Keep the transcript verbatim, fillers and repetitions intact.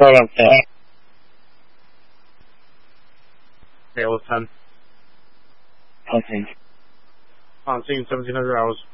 Program ten. Okay, it was ten. Okay. On scene, seventeen hundred hours.